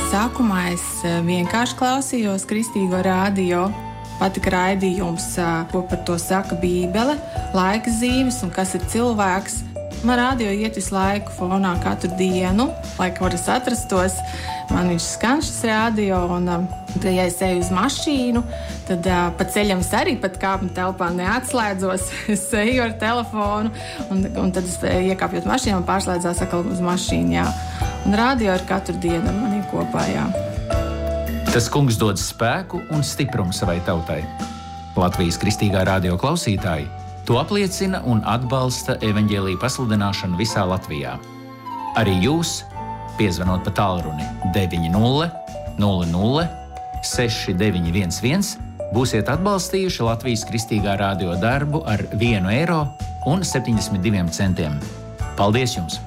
Sākumā es vienkārši klausījos Kristīgo radio. Patika raidījums, ko par to saka Bībele, laika zīmes un kas ir cilvēks. Man radio iet visu laiku fonā katru dienu, lai kur es atrastos. Man viņš skan šis radio, un ja es eju uz mašīnu, tad pa ceļam es arī pat kāpņu telpā neatslēdzos. Es eju ar telefonu, un tad es iekāpjot mašīnā un pārslēdzās atkal uz mašīnu, jā. Un radio ir katru dienu ar manī kopā, jā. Tas kungs dod spēku un stiprumu savai tautai. Latvijas Kristīgā radio klausītāji to apliecina un atbalsta evaņģēlija pasludināšanu visā Latvijā. Arī jūs, piezvanot pa tālruni 900 00 6911, būsiet atbalstījuši Latvijas Kristīgā radio darbu ar 1,72 eiro. Paldies jums!